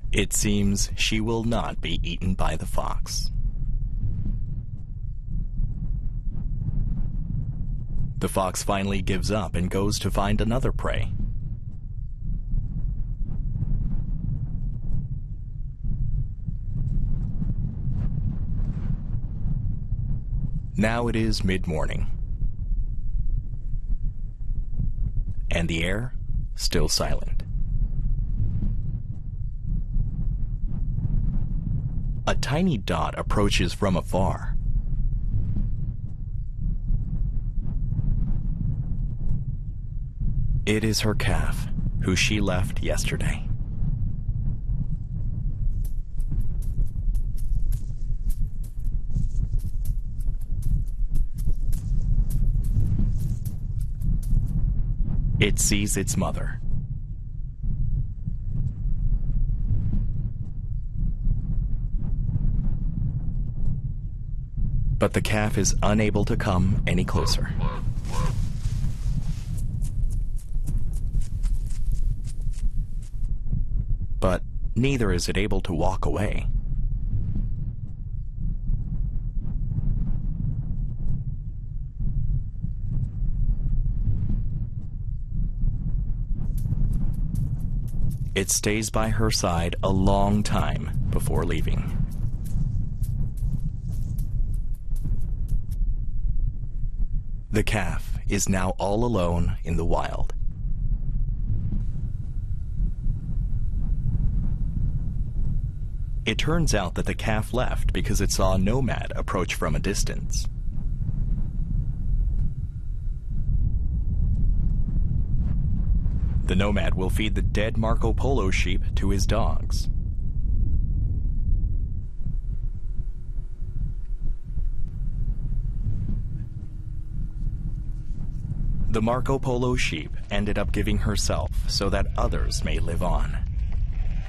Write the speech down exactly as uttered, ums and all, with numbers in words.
It seems she will not be eaten by the fox. The fox finally gives up and goes to find another prey. Now it is mid-morning, and the air still silent. A tiny dot approaches from afar. It is her calf, who she left yesterday. It sees its mother. But the calf is unable to come any closer. But neither is it able to walk away. It stays by her side a long time before leaving. The calf is now all alone in the wild. It turns out that the calf left because it saw a nomad approach from a distance. The nomad will feed the dead Marco Polo sheep to his dogs. The Marco Polo sheep ended up giving herself so that others may live on.